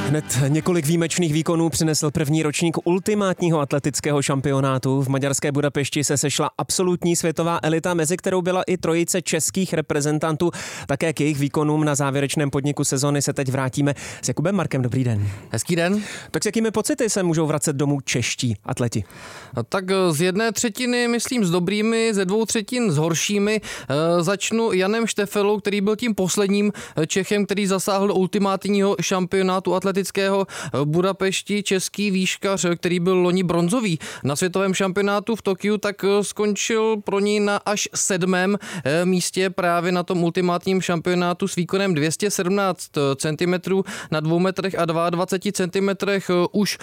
Hned několik výjimečných výkonů přinesl první ročník ultimátního atletického šampionátu. V maďarské Budapešti se sešla absolutní světová elita, mezi kterou byla i trojice českých reprezentantů. Také k jejich výkonům na závěrečném podniku sezony se teď vrátíme s Jakubem Markem. Dobrý den. Hezký den. Tak s jakými pocity se můžou vracet domů čeští atleti? Tak z jedné třetiny, myslím, s dobrými, ze dvou třetin s horšími. Začnu Janem Štefelou, který byl tím posledním Čechem, který zasáhl do ultimátního šampionátu atletického Budapešti. Český výškař, který byl loni bronzový na světovém šampionátu v Tokiu, tak skončil pro ní na až 7. místě právě na tom ultimátním šampionátu s výkonem 217 cm na 2 metrech a 22 cm. Už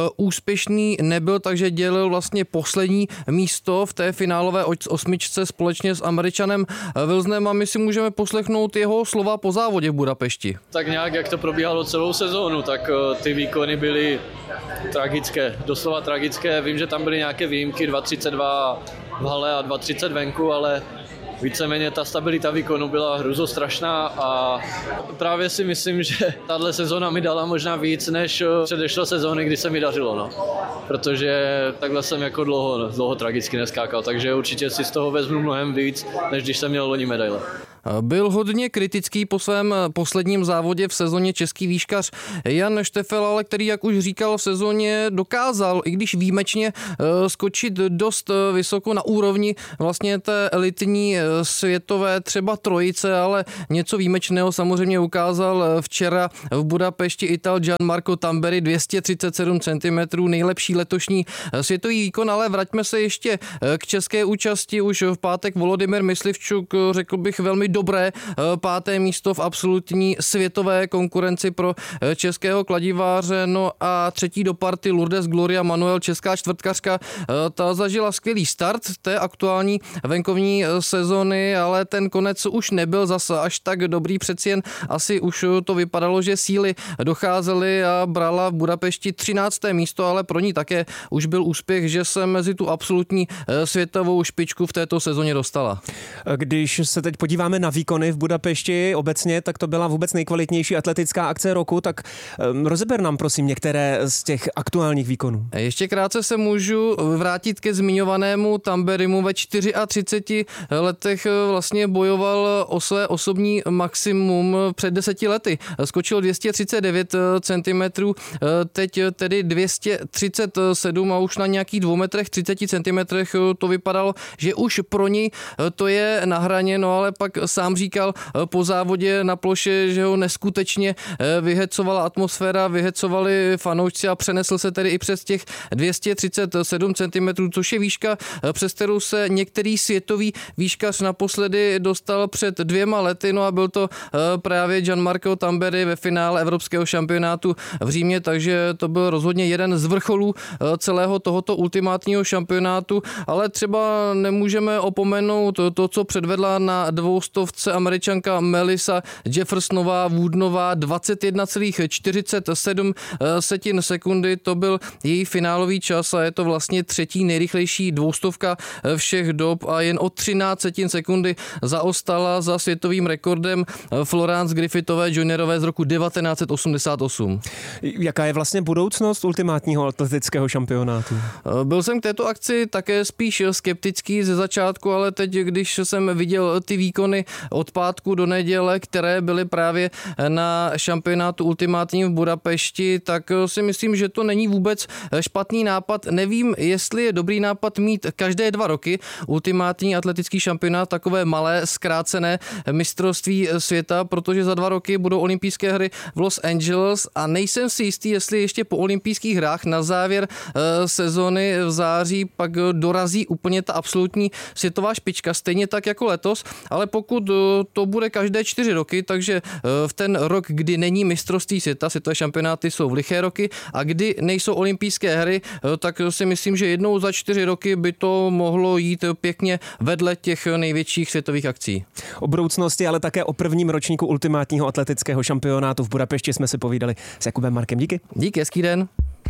úspěšný nebyl, takže dělil vlastně poslední místo v té finálové osmičce společně s Američanem Wilsonem a my si můžeme poslechnout jeho slova po závodě v Budapešti. Tak nějak, jak to probíhalo celou sezónu, tak ty výkony byly tragické, doslova tragické. Vím, že tam byly nějaké výjimky, 2,32 v hale a 2,30 venku, ale víceméně ta stabilita výkonu byla hruzostrašná a právě si myslím, že tahle sezóna mi dala možná víc než předešlé sezóny, kdy se mi dařilo, no. Protože takhle jsem jako dlouho tragicky neskákal, takže určitě si z toho vezmu mnohem víc, než když jsem měl loni medaile. Byl hodně kritický po svém posledním závodě v sezóně český výškař Jan Štefel, ale který, jak už říkal, v sezóně dokázal, i když výjimečně, skočit dost vysoko na úrovni vlastně té elitní světové třeba trojice, ale něco výjimečného samozřejmě ukázal včera v Budapešti Ital Gianmarco Tamberi, 237 cm, nejlepší letošní světový výkon, ale vraťme se ještě k české účasti. Už v pátek Volodymyr Myslivčuk, řekl bych, velmi dobré 5. místo v absolutní světové konkurenci pro českého kladiváře. No a třetí do party Lourdes Gloria Manuel, česká čtvrtkařka, ta zažila skvělý start té aktuální venkovní sezony, ale ten konec už nebyl zase až tak dobrý, přeci jen asi už to vypadalo, že síly docházely a brala v Budapešti 13. místo, ale pro ní také už byl úspěch, že se mezi tu absolutní světovou špičku v této sezóně dostala. Když se teď podíváme na výkony v Budapešti obecně, tak to byla vůbec nejkvalitnější atletická akce roku, tak rozeber nám prosím některé z těch aktuálních výkonů. Ještě krátce se můžu vrátit ke zmiňovanému Tamberimu. Ve 34 letech vlastně bojoval o své osobní maximum před 10 lety. Skočil 239 cm, teď tedy 237 a už na nějakých 2 metrech 30 cm to vypadalo, že už pro něj to je na hraně, no ale pak sám říkal po závodě na ploše, že ho neskutečně vyhecovala atmosféra, vyhecovali fanoušci a přenesl se tedy i přes těch 237 cm, což je výška, přes kterou se některý světový výškař naposledy dostal před 2 lety, no a byl to právě Gianmarco Tamberi ve finále evropského šampionátu v Římě, takže to byl rozhodně jeden z vrcholů celého tohoto ultimátního šampionátu, ale třeba nemůžeme opomenout to, co předvedla na 200 Američanka Melissa Jeffersonová Woodenová, 21,47 sekundy, to byl její finálový čas a je to vlastně třetí nejrychlejší 200 všech dob a jen o 13 sekundy zaostala za světovým rekordem Florence Griffithové juniorové z roku 1988. Jaká je vlastně budoucnost ultimátního atletického šampionátu? Byl jsem k této akci také spíš skeptický ze začátku, ale teď, když jsem viděl ty výkony od pátku do neděle, které byly právě na šampionátu ultimátním v Budapešti, tak si myslím, že to není vůbec špatný nápad. Nevím, jestli je dobrý nápad mít každé 2 roky ultimátní atletický šampionát, takové malé zkrácené mistrovství světa, protože za 2 roky budou olympijské hry v Los Angeles a nejsem si jistý, jestli ještě po olympijských hrách na závěr sezony v září pak dorazí úplně ta absolutní světová špička, stejně tak jako letos, ale pokud to bude každé 4 roky, takže v ten rok, kdy není mistrovství světa, světové šampionáty jsou v liché roky a kdy nejsou olympijské hry, tak si myslím, že jednou za 4 roky by to mohlo jít pěkně vedle těch největších světových akcí. O budoucnosti, ale také o prvním ročníku ultimátního atletického šampionátu v Budapešti jsme si povídali s Jakubem Markem. Díky. Díky, hezký den.